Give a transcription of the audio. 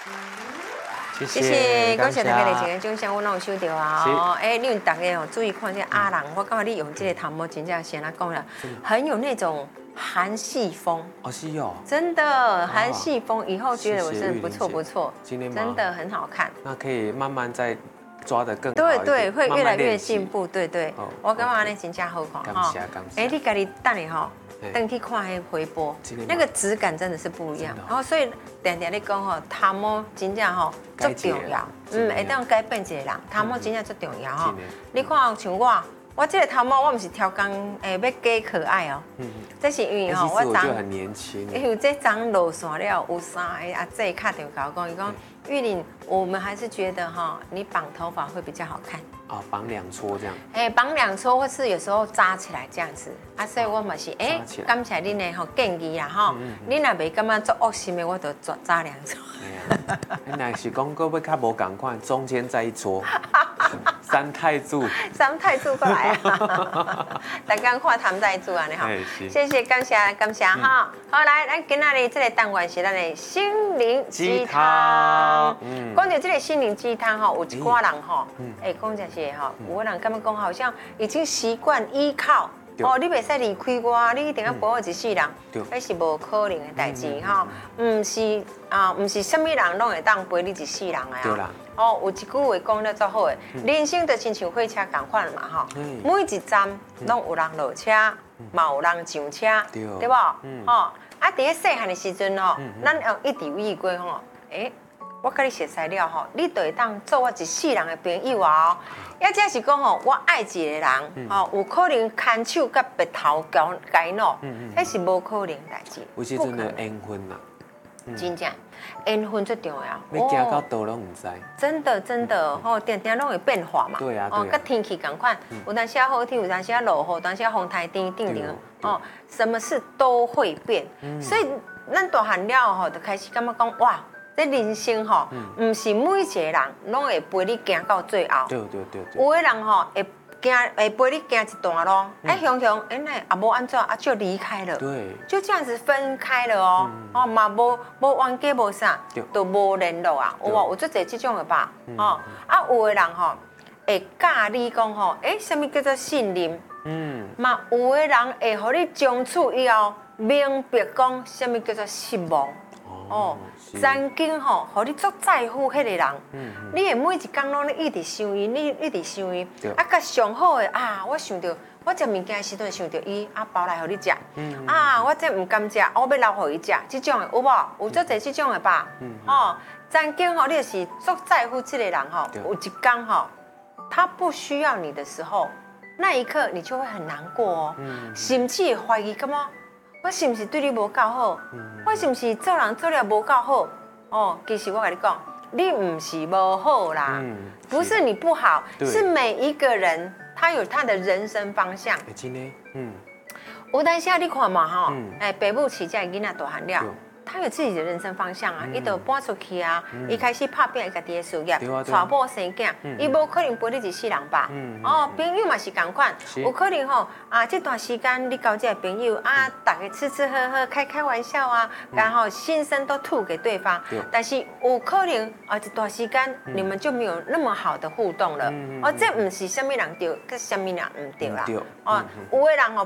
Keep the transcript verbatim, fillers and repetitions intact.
谢谢，感谢大家来一个奖项，我拢有收到啊。哦，哎，你们大家哦，注意看这阿郎，我感觉你用这个头毛真正先来讲了，很有那种韩系风。 哦，是哦。 真的韩系风，以后觉得我是不错不错， 今天真的很好看。 那可以慢慢再抓得更好。 对对，会越来越进步。对对，我感觉你真正好看哈。感谢感谢。 哎，你家己等下哈。等去看迄回播，那个质感真的是不一样。然后所以常常你讲吼，头毛真正吼最重要。嗯，会当改变一个人，头毛真正最重要吼。你看像我，我这个头毛我唔是挑工诶要假可爱哦。嗯嗯。这是因为吼， 我长很年轻。 因为这长落线了，有啥个阿姐打电话讲，伊讲玉玲，我们还是觉得哈，你绑头发会比较好看。 哦，绑两撮这样。 哎，绑两撮，或是有时候扎起来这样子。啊，所以我嘛是哎，感谢恁的吼建议啦吼。你若袂感觉做恶心的，我就扎扎两撮。 哎呀，你若是讲个要较无共款，中间再一撮。三太子。 三太子过来啊！大家看谭太子啊，你好。谢谢，感谢感谢哈。好，来，咱今仔日这个单元是咱的心灵鸡汤。嗯。讲到这个心灵鸡汤吼，有一寡人吼，哎，讲这些吼，有个人感觉讲好像已经习惯依靠。哦，你袂使离开我，你一定要陪我一世人，那是无可能的代志吼。唔是啊，唔是什么人拢会当陪你一世人的啊。 对啦。 哦，有一句话讲得足好的，人生就亲像火车同款嘛吼，每一站拢有人落车，嘛有人上车，对不？吼，啊，伫个细汉的时阵吼，咱要一直有意过吼，诶。我甲你熟悉了吼，你就会当做我一世人的朋友啊！也只是讲吼，我爱一个人吼，有可能牵手甲白头交偕老，迄是无可能代志。 有时阵就缘分啦， 真正缘分最重要。 要行到倒拢唔知。 真的真的吼，定定拢会变化嘛。 对啊。哦， 甲天气共款，有当时好天，有当时落雨，有当时风台顶顶顶哦，什么事都会变。所以咱大汉了吼，就开始感觉讲哇。这人生吼，唔是每一个人拢会陪你行到最后。 对对对对。 有的人吼会行会陪你行一段路，哎，雄雄，哎那也无安怎啊就离开了。 对。 就这样子分开了哦，哦嘛无无冤家无啥，都无联络啊。有无？有做这这种的吧？哦，啊有的人吼会教你讲吼，哎，什么叫做信任？嗯。嘛有的人会互你相处以后明白讲什么叫做失望。哦，曾经吼，互你足在乎迄个人，嗯嗯、你的每一工拢你一直想伊，你一直想伊，啊，甲上好的啊，我想到我食物件的时阵想到伊，啊，包来互你食，嗯嗯、啊，我这唔甘食，我要留互伊食，这种的有无？有足侪这种的吧？嗯嗯、哦，曾经吼，你就是足在乎这个人吼，有一工吼，他不需要你的时候，那一刻你就会很难过哦，嗯、甚至会怀疑，感觉。我是不是对你无够好？我是不是做人做了无够好？哦，其实我跟你讲，你唔是无好啦，不是你不好，是每一个人他有他的人生方向。 真的，嗯。 有当时你看嘛吼，哎，爸母饲这囡仔大汉了。他有自己的人生方向啊，伊就搬出去啊，伊开始拍拼伊家己的事业，娶某生囝，伊无可能陪你一世人吧？哦，朋友嘛是同款，有可能吼啊，这段时间你交这个朋友啊，大家吃吃喝喝，开开玩笑啊，然后心声都吐给对方，但是有可能啊，这段时间你们就没有那么好的互动了。哦，这不是什么人对，跟什么人唔对啦。哦，有的人吼